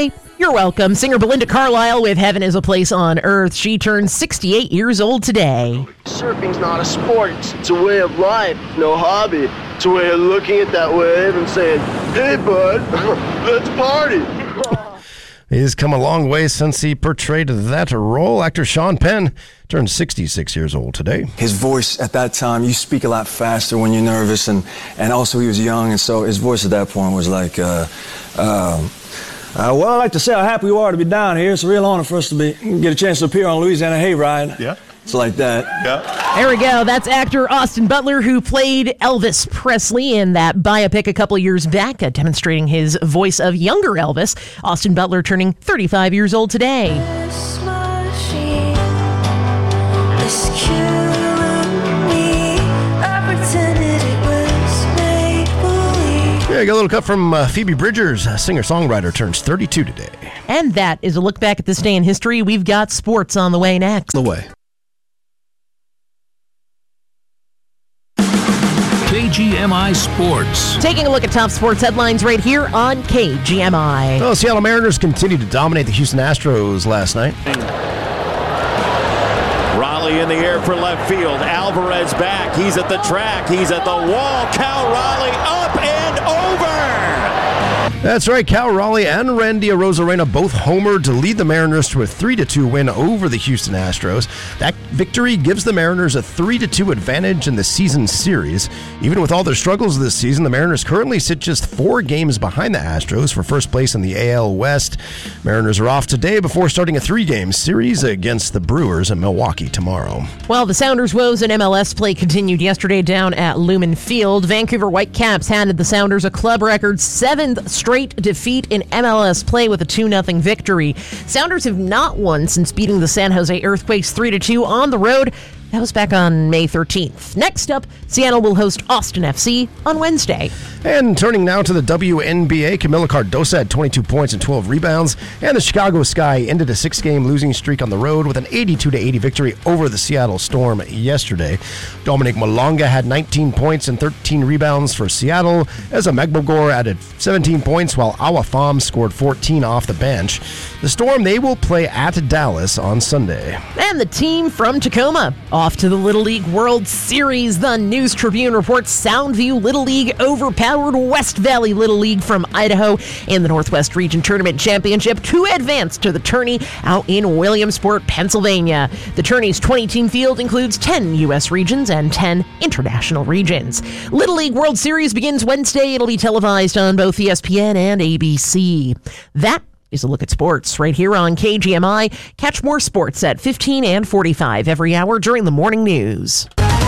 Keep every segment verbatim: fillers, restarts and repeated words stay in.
birthday? You're welcome. Singer Belinda Carlisle with Heaven is a Place on Earth. She turned sixty-eight years old today. Surfing's not a sport. It's a way of life, no hobby. It's a way of looking at that wave and saying, hey, bud, let's party. He's come a long way since he portrayed that role. Actor Sean Penn turned sixty-six years old today. His voice at that time, you speak a lot faster when you're nervous, and, and also he was young, and so his voice at that point was like, uh, uh, uh, well, I'd like to say how happy we are to be down here. It's a real honor for us to be get a chance to appear on Louisiana Hayride. Yeah. It's like that. Yeah. There we go. That's actor Austin Butler, who played Elvis Presley in that biopic a couple years back, uh, demonstrating his voice of younger Elvis. Austin Butler turning thirty-five years old today. Yeah, I got a little cut from uh, Phoebe Bridgers, a singer-songwriter, turns thirty-two today. And that is a look back at this day in history. We've got sports on the way next. The way. K G M I Sports. Taking a look at top sports headlines right here on K G M I. Well, Seattle Mariners continued to dominate the Houston Astros last night. Raleigh in the air for left field. Alvarez back. He's at the track. He's at the wall. Cal Raleigh up and over. That's right. Cal Raleigh and Randy Arozarena both homered to lead the Mariners to a three to two win over the Houston Astros. That victory gives the Mariners a three to two advantage in the season series. Even with all their struggles this season, the Mariners currently sit just four games behind the Astros for first place in the A L West. Mariners are off today before starting a three-game series against the Brewers in Milwaukee tomorrow. Well, the Sounders' woes in M L S play continued yesterday down at Lumen Field. Vancouver Whitecaps handed the Sounders a club record seventh straight defeat in M L S play with a two nothing victory. Sounders have not won since beating the San Jose Earthquakes three to two on the road. That was back on May thirteenth. Next up, Seattle will host Austin F C on Wednesday. And turning now to the W N B A, Camila Cardoso had twenty-two points and twelve rebounds, and the Chicago Sky ended a six-game losing streak on the road with an eighty-two to eighty victory over the Seattle Storm yesterday. Dominic Malonga had nineteen points and thirteen rebounds for Seattle, as Megbogor added seventeen points, while Awa Pham scored fourteen off the bench. The Storm, they will play at Dallas on Sunday. And the team from Tacoma off to the Little League World Series. The News Tribune reports Soundview Little League overpowered West Valley Little League from Idaho in the Northwest Region Tournament Championship to advance to the tourney out in Williamsport, Pennsylvania. The tourney's twenty-team field includes ten U S regions and ten international regions. Little League World Series begins Wednesday. It'll be televised on both E S P N and A B C. That is a look at sports right here on K G M I. Catch more sports at fifteen and forty-five every hour during the morning news.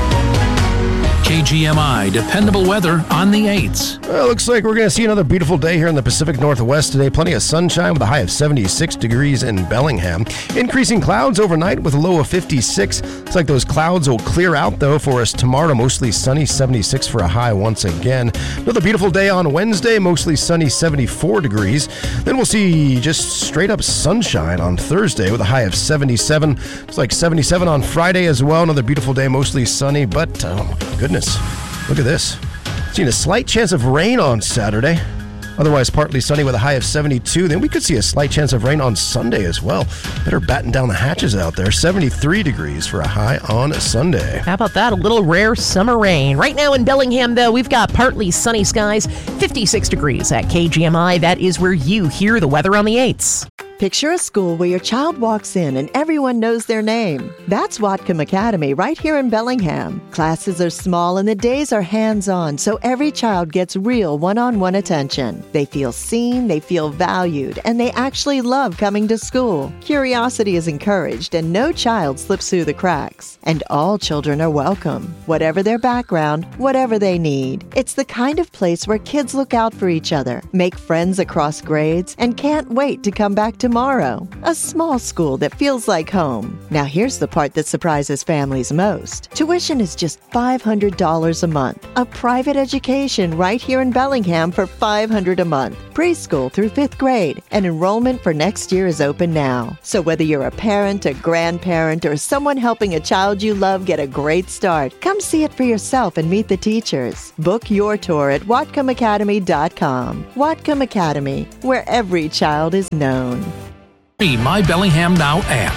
K G M I dependable weather on the eights. Well, looks like we're going to see another beautiful day here in the Pacific Northwest today. Plenty of sunshine with a high of seventy-six degrees in Bellingham. Increasing clouds overnight with a low of fifty-six. Looks like those clouds will clear out, though, for us tomorrow. Mostly sunny, seventy-six for a high once again. Another beautiful day on Wednesday, mostly sunny, seventy-four degrees. Then we'll see just straight up sunshine on Thursday with a high of seventy-seven. Looks like seventy-seven on Friday as well. Another beautiful day, mostly sunny, but oh my goodness. Look at this. Seeing a slight chance of rain on Saturday. Otherwise, partly sunny with a high of seventy-two. Then we could see a slight chance of rain on Sunday as well. Better batten down the hatches out there. seventy-three degrees for a high on Sunday. How about that? A little rare summer rain. Right now in Bellingham, though, we've got partly sunny skies, fifty-six degrees at K G M I. That is where you hear the weather on the eights. Picture a school where your child walks in and everyone knows their name. That's Whatcom Academy right here in Bellingham. Classes are small and the days are hands-on, so every child gets real one-on-one attention. They feel seen, they feel valued, and they actually love coming to school. Curiosity is encouraged and no child slips through the cracks. And all children are welcome, whatever their background, whatever they need. It's the kind of place where kids look out for each other, make friends across grades, and can't wait to come back to tomorrow. A small school that feels like home. Now here's the part that surprises families most. Tuition is just five hundred dollars a month. A private education right here in Bellingham for five hundred dollars a month. Preschool through fifth grade. And enrollment for next year is open now. So whether you're a parent, a grandparent, or someone helping a child you love get a great start, come see it for yourself and meet the teachers. Book your tour at Whatcom Academy dot com. Whatcom Academy, where every child is known. The My Bellingham Now app.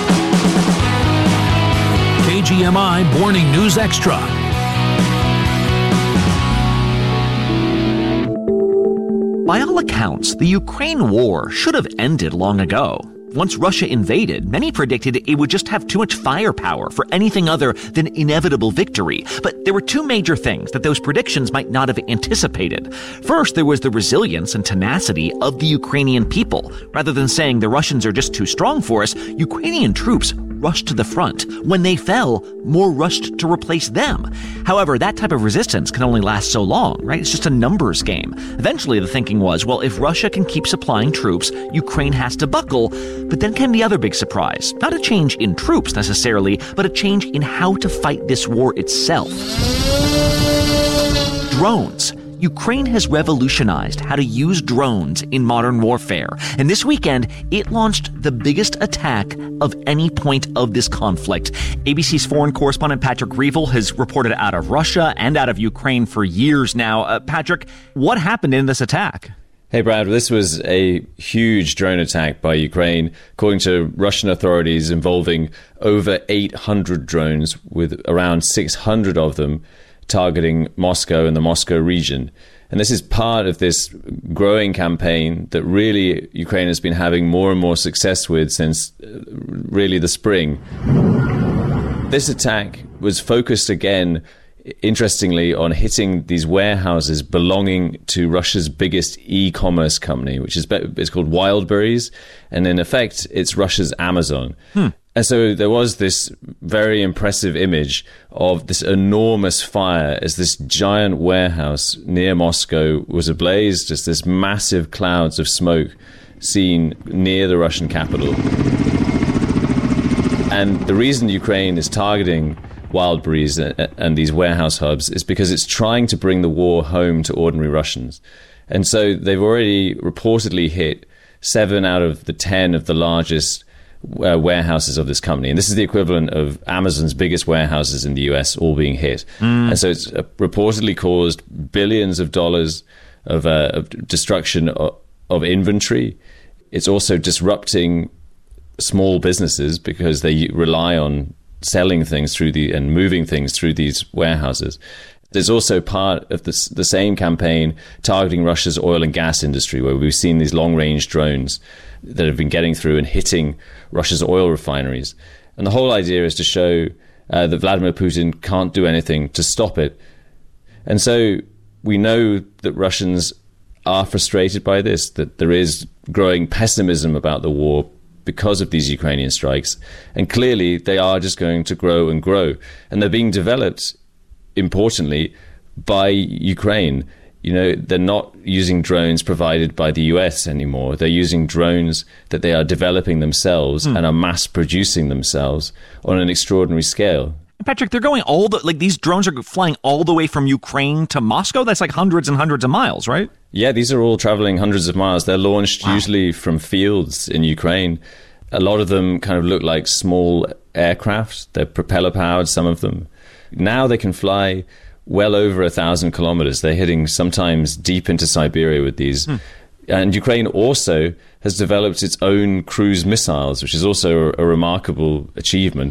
K G M I Morning News Extra. By all accounts, the Ukraine war should have ended long ago. Once Russia invaded, many predicted it would just have too much firepower for anything other than inevitable victory. But there were two major things that those predictions might not have anticipated. First, there was the resilience and tenacity of the Ukrainian people. Rather than saying the Russians are just too strong for us, Ukrainian troops rushed to the front. When they fell, more rushed to replace them. However, that type of resistance can only last so long, right? It's just a numbers game. Eventually, the thinking was, well, if Russia can keep supplying troops, Ukraine has to buckle. But then came the other big surprise. Not a change in troops necessarily, but a change in how to fight this war itself. Drones. Ukraine has revolutionized how to use drones in modern warfare. And this weekend, it launched the biggest attack of any point of this conflict. A B C's foreign correspondent Patrick Reevell has reported out of Russia and out of Ukraine for years now. Uh, Patrick, what happened in this attack? Hey, Brad, this was a huge drone attack by Ukraine, according to Russian authorities, involving over eight hundred drones, with around six hundred of them targeting Moscow and the Moscow region. And this is part of this growing campaign that really Ukraine has been having more and more success with since really the spring. This attack was focused again, interestingly, on hitting these warehouses belonging to Russia's biggest e-commerce company, which is it's called Wildberries, and in effect, it's Russia's Amazon. Hmm. And so there was this very impressive image of this enormous fire as this giant warehouse near Moscow was ablaze, just this massive clouds of smoke seen near the Russian capital. And the reason Ukraine is targeting Wildberries and these warehouse hubs is because it's trying to bring the war home to ordinary Russians. And so they've already reportedly hit seven out of the ten of the largest uh, warehouses of this company. And this is the equivalent of Amazon's biggest warehouses in the U S all being hit. Mm. And so it's uh, reportedly caused billions of dollars of, uh, of destruction of, of inventory. It's also disrupting small businesses because they rely on selling things through the and moving things through these warehouses. There's also part of this, the same campaign targeting Russia's oil and gas industry, where we've seen these long-range drones that have been getting through and hitting Russia's oil refineries. And the whole idea is to show uh, that Vladimir Putin can't do anything to stop it. And so we know that Russians are frustrated by this, that there is growing pessimism about the war because of these Ukrainian strikes. And clearly, they are just going to grow and grow. And they're being developed, importantly, by Ukraine. You know, they're not using drones provided by the U S anymore. They're using drones that they are developing themselves mm. and are mass producing themselves on an extraordinary scale. Patrick, they're going all the, like these drones are flying all the way from Ukraine to Moscow? That's like hundreds and hundreds of miles, right? Yeah, these are all traveling hundreds of miles. They're launched wow. usually from fields in Ukraine. A lot of them kind of look like small aircraft. They're propeller powered, some of them. Now they can fly well over a thousand kilometers. They're hitting sometimes deep into Siberia with these. Hmm. And Ukraine also has developed its own cruise missiles, which is also a, a remarkable achievement.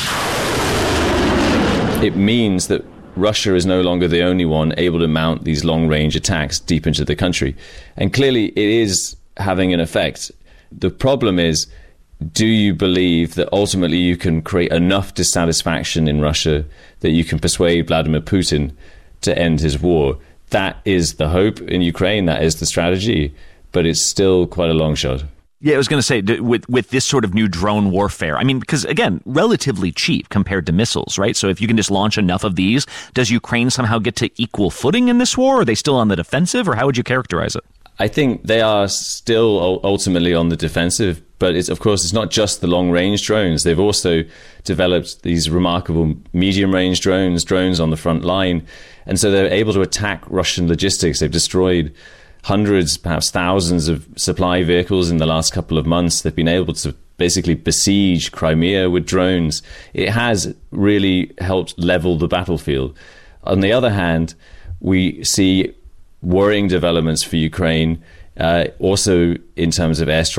It means that Russia is no longer the only one able to mount these long-range attacks deep into the country. And clearly it is having an effect. The problem is, do you believe that ultimately you can create enough dissatisfaction in Russia that you can persuade Vladimir Putin to end his war? That is the hope in Ukraine. That is the strategy. But it's still quite a long shot. Yeah, I was going to say, with with this sort of new drone warfare, I mean, because, again, relatively cheap compared to missiles, right? So if you can just launch enough of these, does Ukraine somehow get to equal footing in this war? Are they still on the defensive, or how would you characterize it? I think they are still ultimately on the defensive, but it's, of course, it's not just the long-range drones. They've also developed these remarkable medium-range drones, drones on the front line, and so they're able to attack Russian logistics. They've destroyed hundreds, perhaps thousands of supply vehicles in the last couple of months. They've been able to basically besiege Crimea with drones. It has really helped level the battlefield. On the other hand, we see worrying developments for Ukraine, uh, also in terms of airstrikes.